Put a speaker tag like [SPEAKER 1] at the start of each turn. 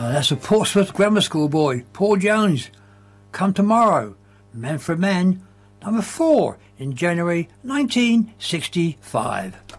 [SPEAKER 1] That's a Portsmouth Grammar School boy, Paul Jones. Come Tomorrow, Men for Men, number 4 in January 1965.